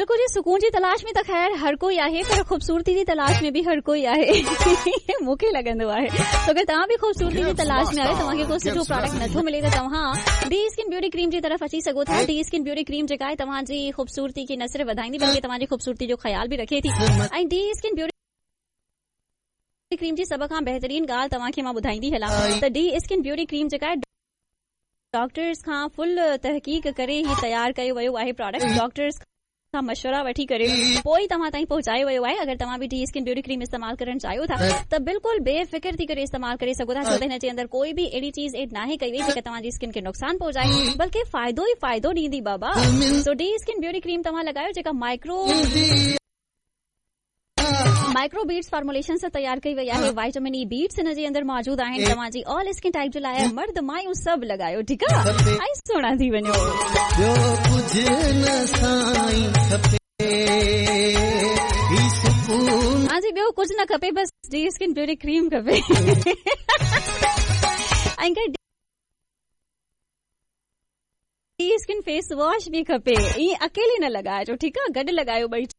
बिल्कुल जी, सुकून जी तलाश में त ख़ैर हर कोई आहे, पर ख़ूबसूरती जी तलाश में भी हर कोई आहे। मूंखे लॻंदो आहे तो अगरि तव्हां बि ख़ूबसूरती जी तलाश में आहियो, तव्हांखे को सुठो प्रोडक्ट नथो मिले त तव्हां डी स्किन ब्यूटी क्रीम जी तरफ़ अची सघो था। डी स्किन ब्यूटी क्रीम जेका आहे तव्हांजी ख़ूबसूरती खे न सिर्फ़ वधाईंदी बल्कि तव्हांजी ख़ूबसूरती जो ख़्याल बि रखे थी। ऐं डी स्किन ब्यूटी क्रीम जी सभ खां बहितरीन ॻाल्हि तव्हांखे मां ॿुधाईंदी हलां त डी स्किन ब्यूटी क्रीम जेका आहे डॉक्टर्स खां फुल तहक़ीक़ करे ही तयार कयो वियो आहे प्रोडक्ट। डॉक्टर्स खां मशवरा वठी करे पोइ तव्हां ताईं पहुचायो वियो आहे। अगरि तव्हां बि डी स्किन ब्यूटी क्रीम इस्तेमाल करणु चाहियो था त बिल्कुलु बेफ़िक्र थी करे इस्तेमाल करे सघो था, छो त हिन जे अंदरि कोई बि अहिड़ी चीज़ एड नाहे कई वई जेका तव्हांजी स्किन खे नुक़सान पहुचाए, बल्कि फ़ाइदो ई फ़ाइदो ॾींदी बाबा। सो डी स्किन ब्यूटी क्रीम तव्हां लॻायो जेका माइक्रो बीट्स फॉर्मुलेशन से तैयार कई वई आहे। विटामिन ई बीट्स हिन जे अंदरि मौजूद आहिनि। तव्हांजी ऑल स्किन टाइप जे लाइ मर्द मायूं सभु लॻायो, ठीकु आहे, ऐं सुहिणा थी वञो। हाँ जी, ॿियो कुझु न खपे, बसि डी स्किन ब्यूटी क्रीम खपे। ऐं डी स्किन फेस वॉश भी खपे। ईअं अकेले न लॻाइजो, ठीकु आहे, गॾु लॻायो ॿई